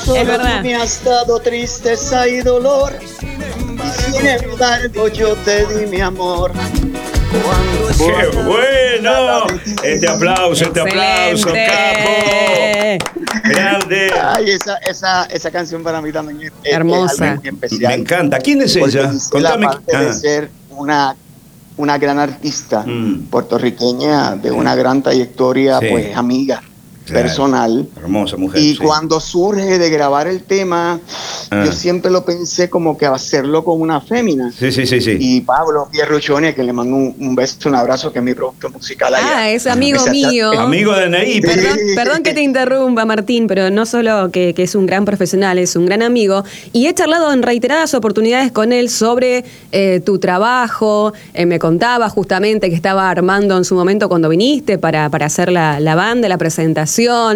Es verdad. Tú me has dado tristeza y dolor, y sin embargo yo te di mi amor. ¡Qué bueno! Este aplauso, Excelente. capo. Grande. Ay, esa canción para mí también es Hermosa. algo muy especial. Me encanta. ¿Quién es Porque ella? Gisela, aparte de ser una gran artista puertorriqueña de una gran trayectoria, Sí. pues amiga, Claro. Personal. Hermosa mujer. Y sí. cuando surge de grabar el tema, yo siempre lo pensé como que hacerlo con una fémina. Sí. Y Pablo Pierruccioni, a quien le mando un beso, un abrazo, que es mi productor musical allá. Es amigo mío. Amigo de Anaí. Perdón que te interrumpa, Martín, pero no solo que es un gran profesional, es un gran amigo. Y he charlado en reiteradas oportunidades con él sobre tu trabajo. Me contaba justamente que estaba armando en su momento cuando viniste para hacer la banda, la presentación,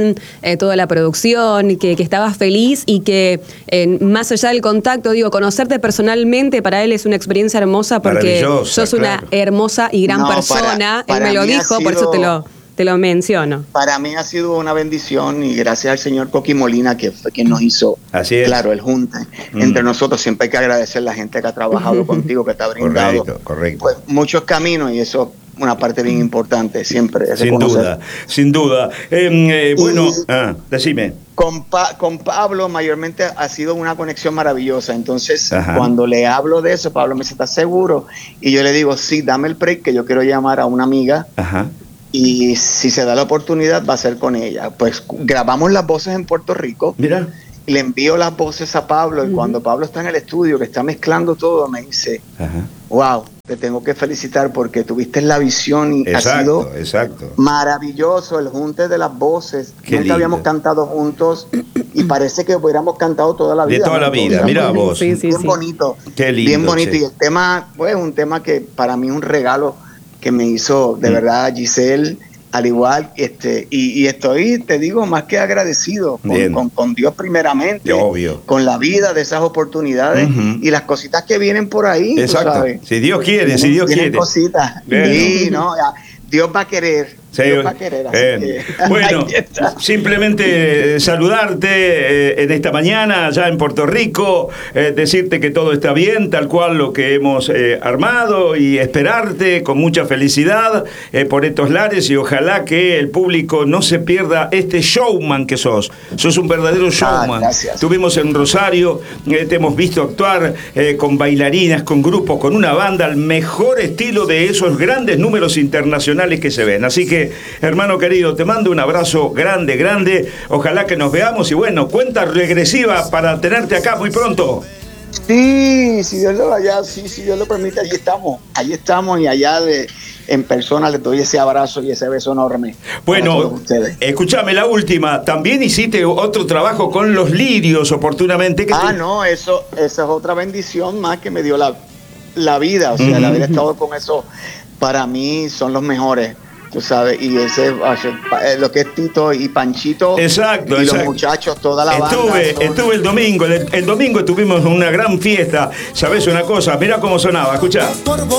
toda la producción, que estabas feliz y que más allá del contacto, conocerte personalmente para él es una experiencia hermosa porque sos una hermosa y gran persona. Él me lo dijo, por eso te lo menciono. Para mí ha sido una bendición y gracias al señor Coqui Molina, que fue quien nos hizo, claro, el junte entre nosotros. Siempre hay que agradecer a la gente que ha trabajado contigo, que te ha brindado correcto. Pues, muchos caminos, y eso una parte bien importante siempre. Sin duda. Bueno, decime. Con Pablo mayormente ha sido una conexión maravillosa. Entonces, Ajá. cuando le hablo de eso, Pablo me dice, ¿estás seguro? Y yo le digo, sí, dame el break, que yo quiero llamar a una amiga. Ajá. Y si se da la oportunidad, va a ser con ella. Pues grabamos las voces en Puerto Rico. Mira. Le envío las voces a Pablo, y cuando Pablo está en el estudio, que está mezclando todo, me dice, wow, te tengo que felicitar porque tuviste la visión y ha sido maravilloso el junte de las voces. Nunca habíamos cantado juntos y parece que hubiéramos cantado toda la vida. De toda la vida, mira vos. Sí, bien bonito. Qué lindo. Bien bonito. Sí. Y el tema, pues, un tema que para mí es un regalo que me hizo de verdad Giselle. Al igual, y estoy, te digo, más que agradecido con Dios primeramente, obvio, con la vida de esas oportunidades y las cositas que vienen por ahí. Exacto. ¿Tú sabes? Si Dios quiere, Vienen cositas. Sí, no, Dios va a querer. Sí. Dios va a querer. Así que, bueno, simplemente saludarte en esta mañana allá en Puerto Rico, decirte que todo está bien, tal cual lo que hemos armado, y esperarte con mucha felicidad por estos lares, y ojalá que el público no se pierda este showman que sos. Sos un verdadero showman. Gracias. Estuvimos en Rosario, te hemos visto actuar con bailarinas, con grupos, con una banda, al mejor estilo de esos grandes números internacionales que se ven. Así que, hermano querido, te mando un abrazo grande. Ojalá que nos veamos, y bueno, cuenta regresiva para tenerte acá muy pronto. Sí, si Dios lo permite, allí estamos, y allá en persona les doy ese abrazo y ese beso enorme. Bueno, escúchame, la última, también hiciste otro trabajo con Los Lirios oportunamente. No, esa es otra bendición más que me dio la vida, o sea, el haber estado con eso, para mí son los mejores. Tú sabes, y ese lo que es Tito y Panchito. Exacto. Los muchachos, toda la banda. Estuve el domingo. El domingo tuvimos una gran fiesta. ¿Sabes una cosa? Mira cómo sonaba, escuchá.